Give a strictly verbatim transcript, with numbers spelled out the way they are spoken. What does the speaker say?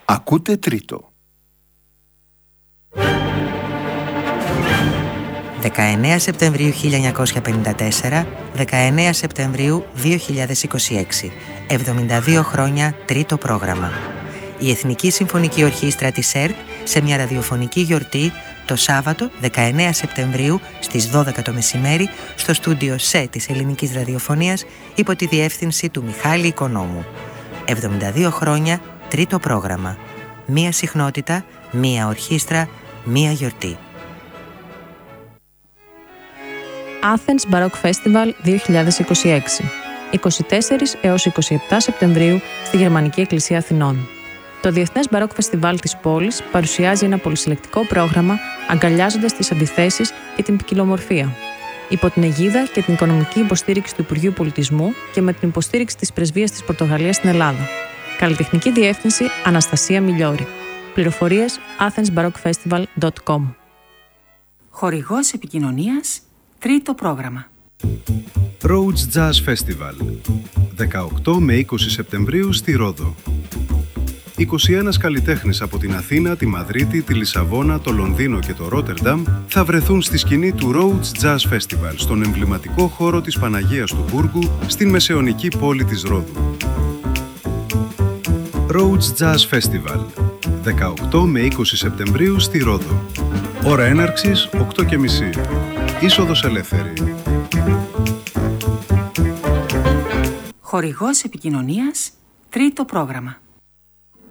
Ακούτε τρίτο. δεκαεννέα Σεπτεμβρίου χίλια εννιακόσια πενήντα τέσσερα, δεκαεννέα Σεπτεμβρίου δύο χιλιάδες είκοσι έξι. εβδομήντα δύο χρόνια τρίτο πρόγραμμα. Η Εθνική Συμφωνική Ορχήστρα της ΕΡΤ σε μια ραδιοφωνική γιορτή το Σάββατο δεκαεννέα Σεπτεμβρίου στις δώδεκα το μεσημέρι στο στούντιο ΣΕ της Ελληνικής Ραδιοφωνίας υπό τη διεύθυνση του Μιχάλη Οικονόμου. εβδομήντα δύο χρόνια τρίτο πρόγραμμα. Μία συχνότητα, μία ορχήστρα, μία γιορτή. Athens Baroque Festival δύο χιλιάδες είκοσι έξι, είκοσι τέσσερις έως είκοσι επτά Σεπτεμβρίου στη Γερμανική Εκκλησία Αθηνών. Το Διεθνές Μπαρόκ Φεστιβάλ της πόλης παρουσιάζει ένα πολυσυλλεκτικό πρόγραμμα αγκαλιάζοντας τις αντιθέσεις και την ποικιλομορφία. Υπό την αιγίδα και την οικονομική υποστήριξη του Υπουργείου Πολιτισμού και με την υποστήριξη της Πρεσβείας της Πορτογαλίας στην Ελλάδα. Καλλιτεχνική διεύθυνση Αναστασία Μιλιώρη. Πληροφορίες athens baroque festival dot com. Χορηγός επικοινωνίας τρίτο πρόγραμμα. Rhodes Jazz Festival δεκαοκτώ με είκοσι Σεπτεμβρίου στη Ρόδο. είκοσι ένα καλλιτέχνες από την Αθήνα, τη Μαδρίτη, τη Λισαβόνα, το Λονδίνο και το Ρότερνταμ θα βρεθούν στη σκηνή του Rhodes Jazz Festival στον εμβληματικό χώρο της Παναγίας του Μπούργου στην μεσαιωνική πόλη της Ρόδου. Rhodes Jazz Festival δεκαοκτώ με είκοσι Σεπτεμβρίου στη Ρόδο. Ώρα έναρξης οκτώ και μισή. Είσοδος ελεύθερη. Χορηγός επικοινωνίας τρίτο πρόγραμμα.